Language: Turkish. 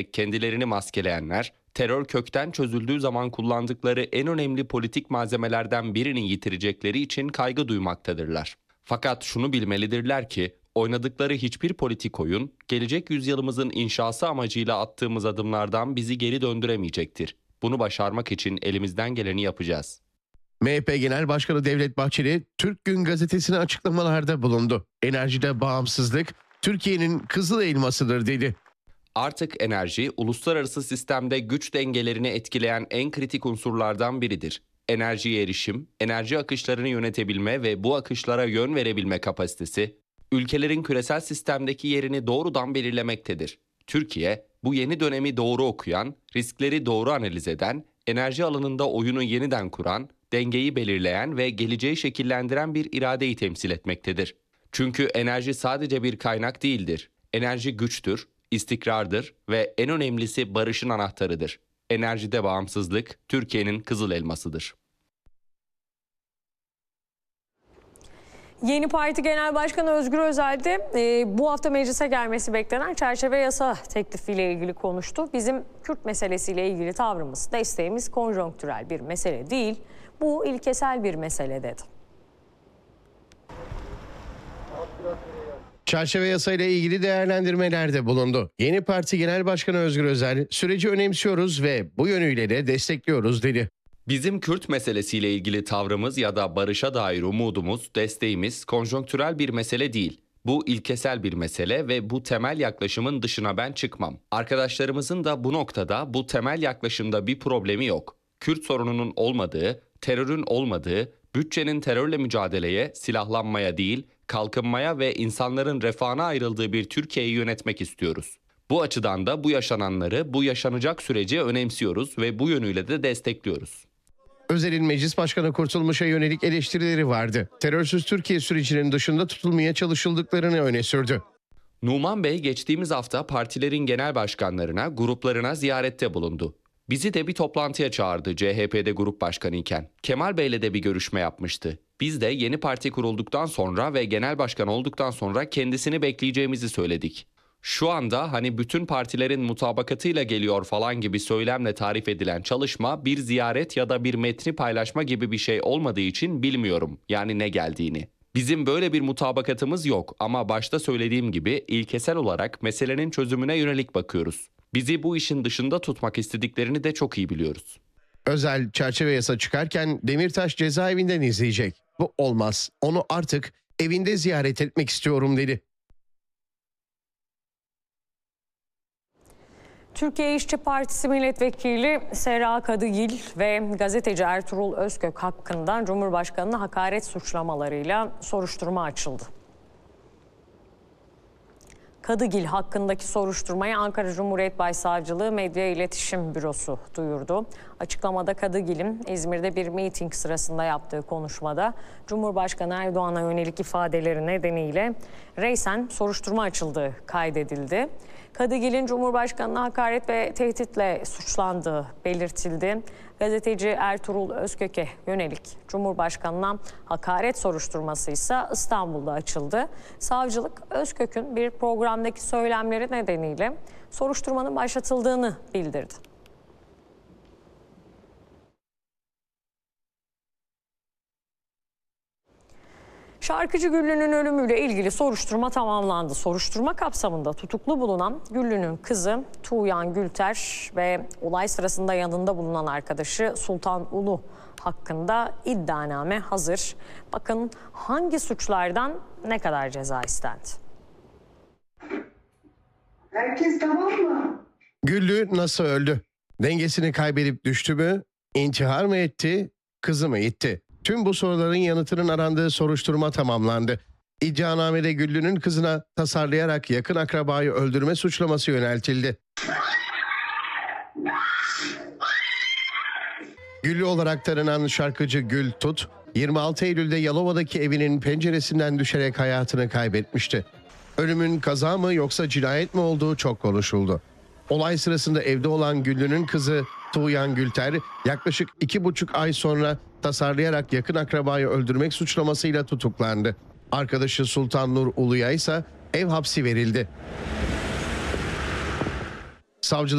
ederek kendilerini maskeleyenler, terör kökten çözüldüğü zaman kullandıkları en önemli politik malzemelerden birini yitirecekleri için kaygı duymaktadırlar. Fakat şunu bilmelidirler ki, oynadıkları hiçbir politik oyun, gelecek yüzyılımızın inşası amacıyla attığımız adımlardan bizi geri döndüremeyecektir. Bunu başarmak için elimizden geleni yapacağız. MHP Genel Başkanı Devlet Bahçeli, Türk Gün gazetesine açıklamalarda bulundu. Enerjide bağımsızlık, Türkiye'nin kızıl elmasıdır dedi. Artık enerji, uluslararası sistemde güç dengelerini etkileyen en kritik unsurlardan biridir. Enerjiye erişim, enerji akışlarını yönetebilme ve bu akışlara yön verebilme kapasitesi, ülkelerin küresel sistemdeki yerini doğrudan belirlemektedir. Türkiye, bu yeni dönemi doğru okuyan, riskleri doğru analiz eden, enerji alanında oyunu yeniden kuran, dengeyi belirleyen ve geleceği şekillendiren bir iradeyi temsil etmektedir. Çünkü enerji sadece bir kaynak değildir. Enerji güçtür, istikrardır ve en önemlisi barışın anahtarıdır. Enerjide bağımsızlık Türkiye'nin kızıl elmasıdır. Yeni Parti Genel Başkanı Özgür Özel de bu hafta meclise gelmesi beklenen çerçeve yasa teklifiyle ilgili konuştu. Bizim Kürt meselesiyle ilgili tavrımız, desteğimiz konjonktürel bir mesele değil, bu ilkesel bir mesele dedi. Çerçeve yasayla ilgili değerlendirmelerde bulundu. Yeni Parti Genel Başkanı Özgür Özel, süreci önemsiyoruz ve bu yönüyle de destekliyoruz dedi. Bizim Kürt meselesiyle ilgili tavrımız ya da barışa dair umudumuz, desteğimiz konjonktürel bir mesele değil. Bu ilkesel bir mesele ve bu temel yaklaşımın dışına ben çıkmam. Arkadaşlarımızın da bu noktada bu temel yaklaşımda bir problemi yok. Kürt sorununun olmadığı, terörün olmadığı, bütçenin terörle mücadeleye, silahlanmaya değil, kalkınmaya ve insanların refahına ayrıldığı bir Türkiye'yi yönetmek istiyoruz. Bu açıdan da bu yaşananları, bu yaşanacak süreci önemsiyoruz ve bu yönüyle de destekliyoruz. Özel'in Meclis Başkanı Kurtulmuş'a yönelik eleştirileri vardı. Terörsüz Türkiye sürecinin dışında tutulmaya çalışıldıklarını öne sürdü. Numan Bey geçtiğimiz hafta partilerin genel başkanlarına, gruplarına ziyarette bulundu. Bizi de bir toplantıya çağırdı CHP'de grup başkanı iken. Kemal Bey'le de bir görüşme yapmıştı. Biz de yeni parti kurulduktan sonra ve genel başkan olduktan sonra kendisini bekleyeceğimizi söyledik. Şu anda hani bütün partilerin mutabakatıyla geliyor falan gibi söylemle tarif edilen çalışma bir ziyaret ya da bir metni paylaşma gibi bir şey olmadığı için bilmiyorum yani ne geldiğini. Bizim böyle bir mutabakatımız yok ama başta söylediğim gibi ilkesel olarak meselenin çözümüne yönelik bakıyoruz. Bizi bu işin dışında tutmak istediklerini de çok iyi biliyoruz. Özel çerçeve yasa çıkarken Demirtaş cezaevinden izleyecek. Bu olmaz. Onu artık evinde ziyaret etmek istiyorum dedi. Türkiye İşçi Partisi Milletvekili Serra Kadıgil ve gazeteci Ertuğrul Özkök hakkında Cumhurbaşkanı'na hakaret suçlamalarıyla soruşturma açıldı. Kadıgil hakkındaki soruşturmayı Ankara Cumhuriyet Başsavcılığı Medya İletişim Bürosu duyurdu. Açıklamada Kadıgil'in İzmir'de bir miting sırasında yaptığı konuşmada Cumhurbaşkanı Erdoğan'a yönelik ifadeleri nedeniyle reysen soruşturma açıldığı kaydedildi. Kadıgil'in Cumhurbaşkanı'na hakaret ve tehditle suçlandığı belirtildi. Gazeteci Ertuğrul Özkök'e yönelik Cumhurbaşkanı'na hakaret soruşturması ise İstanbul'da açıldı. Savcılık Özkök'ün bir programdaki söylemleri nedeniyle soruşturmanın başlatıldığını bildirdi. Şarkıcı Güllü'nün ölümüyle ilgili soruşturma tamamlandı. Soruşturma kapsamında tutuklu bulunan Güllü'nün kızı Tuğyan Gülter ve olay sırasında yanında bulunan arkadaşı Sultan Ulu hakkında iddianame hazır. Bakın hangi suçlardan ne kadar ceza istendi? Herkes tamam mı? Güllü nasıl öldü? Dengesini kaybedip düştü mü? İntihar mı etti? Kızı mı itti? Tüm bu soruların yanıtının arandığı soruşturma tamamlandı. İddianamede Güllü'nün kızına tasarlayarak yakın akrabayı öldürme suçlaması yöneltildi. Güllü olarak tanınan şarkıcı Gül Tut, 26 Eylül'de Yalova'daki evinin penceresinden düşerek hayatını kaybetmişti. Ölümün kaza mı yoksa cinayet mi olduğu çok konuşuldu. Olay sırasında evde olan Güllü'nün kızı Tuğyan Gülter yaklaşık 2,5 ay sonra tasarlayarak yakın akrabayı öldürmek suçlamasıyla tutuklandı. Arkadaşı Sultan Nur Ulu'ya ise ev hapsi verildi. Savcılık